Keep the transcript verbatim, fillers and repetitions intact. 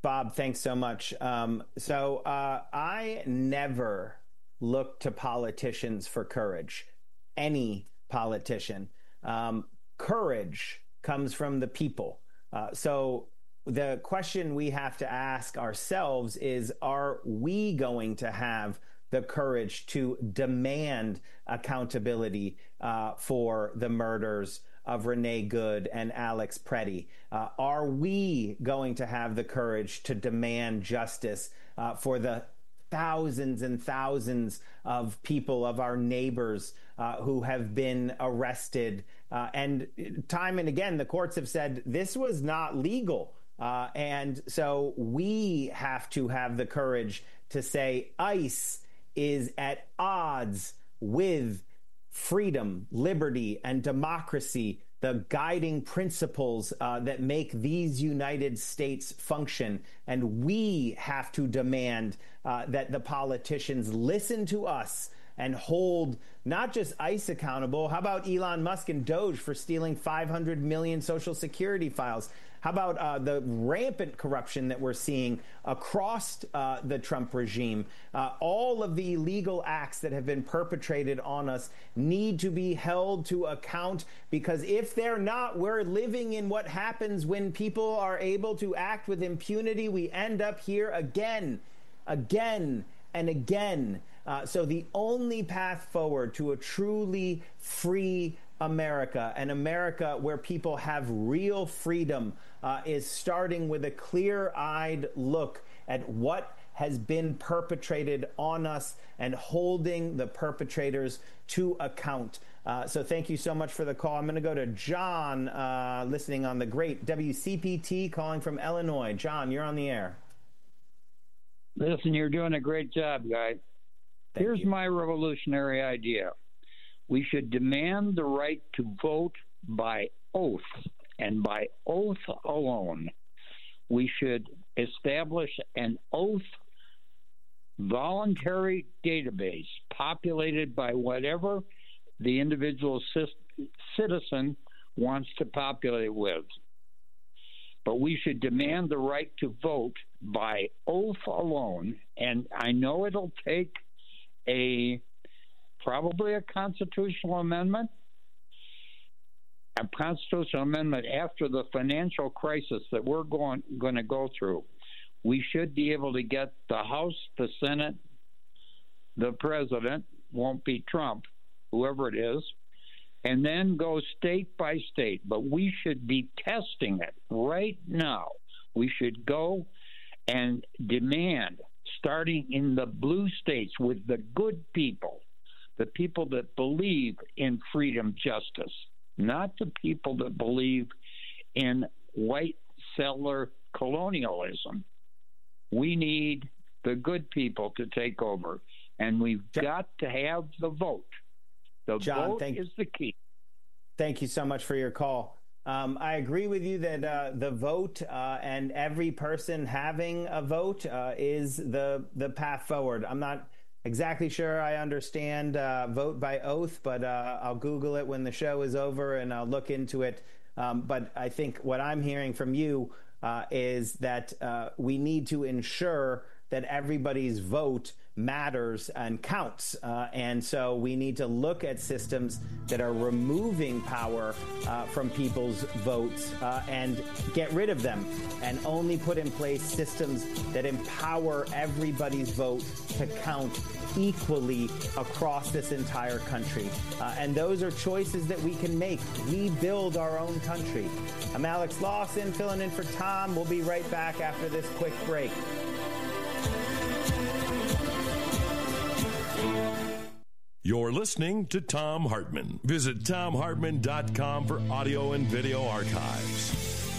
Bob, thanks so much. Um, so uh, I never look to politicians for courage, any politician. Um, courage comes from the people. Uh, so the question we have to ask ourselves is, are we going to have the courage to demand accountability uh, for the murders of Renee Good and Alex Preddy? Uh, are we going to have the courage to demand justice uh, for the thousands and thousands of people, of our neighbors uh, who have been arrested? Uh, and time and again, the courts have said this was not legal. Uh, and so we have to have the courage to say ICE is at odds with freedom, liberty, and democracy, the guiding principles uh, that make these United States function. And we have to demand uh, that the politicians listen to us and hold not just ICE accountable. How about Elon Musk and Doge for stealing five hundred million Social Security files? How about uh, the rampant corruption that we're seeing across uh, the Trump regime? Uh, all of the illegal acts that have been perpetrated on us need to be held to account, because if they're not, we're living in what happens when people are able to act with impunity. We end up here again, again, and again. Uh, so the only path forward to a truly free America, an America where people have real freedom, uh, is starting with a clear-eyed look at what has been perpetrated on us and holding the perpetrators to account. Uh, so thank you so much for the call. I'm going to go to John, uh, listening on the great W C P T, calling from Illinois. John, you're on the air. Listen, you're doing a great job, guy. Thank Here's you. my revolutionary idea. We should demand the right to vote by oath, and by oath alone. We should establish an oath voluntary database populated by whatever the individual citizen wants to populate with. But we should demand the right to vote by oath alone. And I know it'll take a probably a constitutional amendment, a constitutional amendment after the financial crisis that we're going going to go through. We should be able to get the House, the Senate, the president, won't be Trump, whoever it is, and then go state by state. But we should be testing it right now. We should go and demand, starting in the blue states with the good people, the people that believe in freedom, justice, not the people that believe in white settler colonialism. We need the good people to take over, and we've John, got to have the vote. The John, vote thank, is the key. Thank you so much for your call. Um, I agree with you that uh, the vote uh, and every person having a vote uh, is the the path forward. I'm not exactly sure I understand uh, vote by oath, but uh, I'll Google it when the show is over and I'll look into it. Um, but I think what I'm hearing from you uh, is that uh, we need to ensure that everybody's vote matters and counts. Uh, and so we need to look at systems that are removing power uh, from people's votes uh, and get rid of them, and only put in place systems that empower everybody's vote to count equally across this entire country. Uh, and those are choices that we can make. We build our own country. I'm Alex Lawson, filling in for Tom. We'll be right back after this quick break. You're listening to Thom Hartmann. Visit Thom Hartmann dot com for audio and video archives.